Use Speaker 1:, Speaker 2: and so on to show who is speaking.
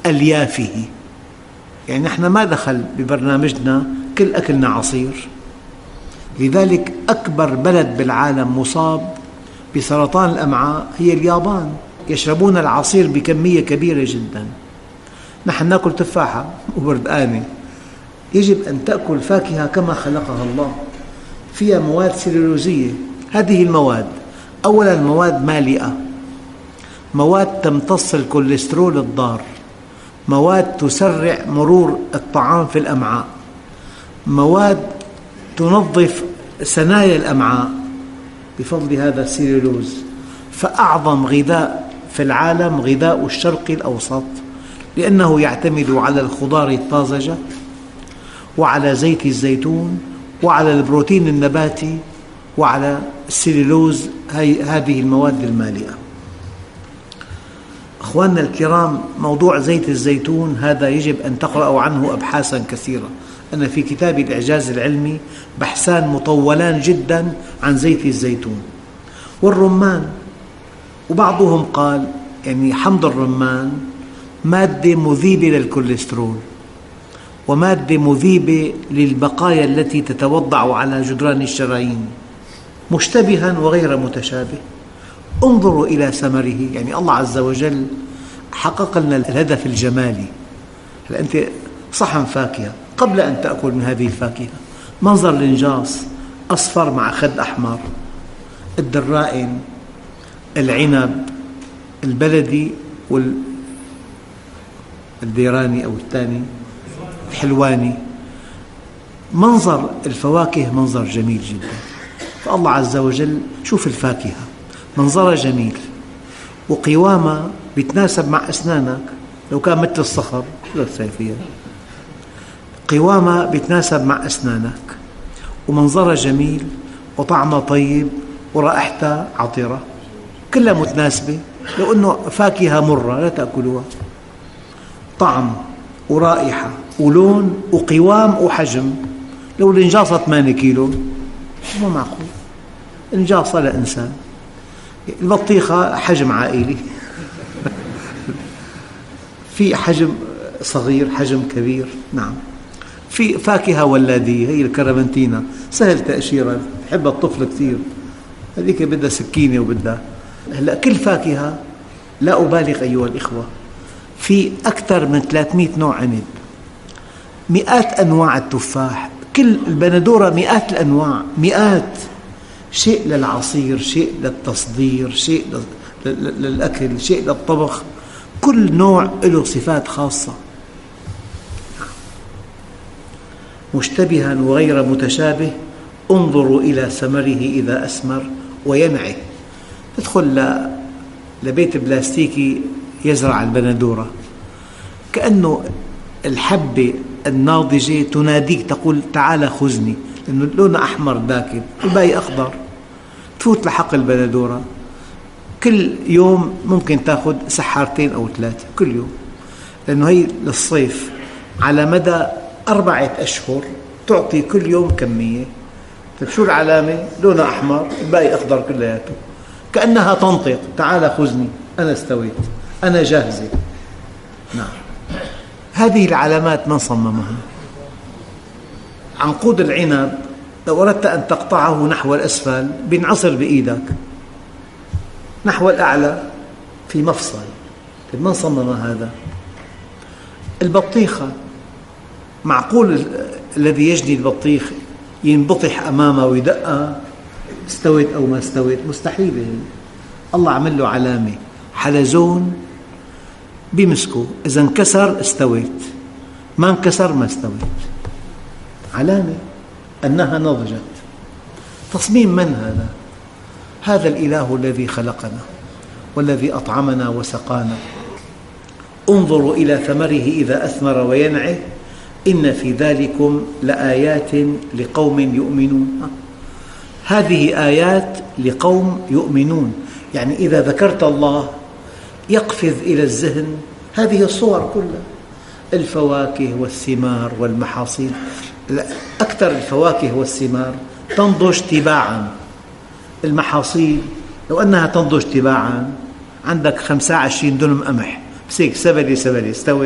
Speaker 1: أليافه. يعني نحن ما دخل ببرنامجنا كل أكلنا عصير. لذلك أكبر بلد بالعالم مصاب بسرطان الأمعاء هي اليابان، يشربون العصير بكمية كبيرة جدا. نحن نأكل تفاحة وبردقانة. يجب أن تأكل فاكهة كما خلقها الله، فيها مواد سلولوزية. هذه المواد أولا مواد مالئة، مواد تمتص الكوليسترول الضار، مواد تسرع مرور الطعام في الأمعاء، مواد تنظف ثنايا الأمعاء بفضل هذا السلولوز. فأعظم غذاء في العالم غذاء الشرق الأوسط، لأنه يعتمد على الخضار الطازجة وعلى زيت الزيتون وعلى البروتين النباتي وعلى السلولوز، هذه المواد المالئة. أخواننا الكرام، موضوع زيت الزيتون هذا يجب أن تقرأوا عنه أبحاثا كثيرة. أنا في كتابي الإعجاز العلمي بحثان مطولان جدا عن زيت الزيتون والرمان. وبعضهم قال يعني حمض الرمان مادة مذيبة للكوليسترول ومادة مذيبة للبقايا التي تتوضع على جدران الشرايين، مشتبها وغير متشابه. انظروا إلى ثمره. يعني الله عز وجل حقق لنا الهدف الجمالي. هلأ أنت صحن فاكهة، قبل أن تأكل من هذه الفاكهة منظر الإنجاص أصفر مع خد أحمر، الدرائن، العنب البلدي والديراني أو الثاني الحلواني، منظر الفواكه منظر جميل جدا. فالله عز وجل شوف الفاكهة منظرها جميل وقوامها بيتناسب مع أسنانك. لو كان مثل الصخر لا فيها، قوامها بيتناسب مع أسنانك ومنظرها جميل وطعمها طيب ورائحتها عطرة، كلها متناسبة. لو أنه فاكهة مرة لا تأكلوها. طعم ورائحة ولون وقوام وحجم. لو الإنجاصة 8 كيلو مو معقول، إنجاصة لإنسان. البطيخة حجم عائلي في حجم صغير حجم كبير. نعم، في فاكهة ولادية هي الكرمنتينا سهل تأشيرها، تحب الطفل كثير، هذيك بدها سكينة وبدها. هلأ كل فاكهة، لا أبالغ أيها الإخوة، في أكثر من 300 نوع عنب، مئات أنواع التفاح، كل البندورة مئات الأنواع، مئات. شيء للعصير، شيء للتصدير، شيء للأكل، شيء للطبخ. كل نوع له صفات خاصة. مشتبها وغير متشابه، انظروا إلى ثمره إذا أثمر وينعه. تدخل لبيت بلاستيكي يزرع البندورة، كأنه الحبة الناضجة تناديك تقول تعال خذني، لأنه لونها أحمر داكن والباقي أخضر. تفوت لحق البندورة كل يوم ممكن تأخذ سحارتين أو 3 كل يوم، لأنه هي للصيف على مدى 4 أشهر تعطي كل يوم كمية. طيب شو العلامة؟ لونها أحمر الباقي أخضر كلياته، كأنها تنطق تعال خذني، أنا استويت، أنا جاهزة. نعم، هذه العلامات من صممها؟ عنقود العنب لو أردت أن تقطعه نحو الأسفل بينعصر بإيدك، نحو الأعلى في مفصل. من صمم هذا؟ البطيخة، معقول الذي يجني البطيخ ينبطح أمامه ويدقها استوت أو ما استوت؟ مستحيل. الله عمل له علامة حلزون بيمسكه، إذا انكسر استوت، ما انكسر ما استوت، علامة أنها نضجت. تصميم من هذا؟ هذا الإله الذي خلقنا والذي أطعمنا وسقانا. انظروا إلى ثمره إذا أثمر وينعه، إن في ذلكم لآيات لقوم يؤمنون. هذه آيات لقوم يؤمنون، يعني إذا ذكرت الله يقفز إلى الذهن هذه الصور كلها، الفواكه والثمار والمحاصيل. أكثر الفواكه والثمار تنضج تباعا، المحاصيل لو أنها تنضج تباعا عندك 25 دنم قمح، بس هيك سبلة سبلة استوى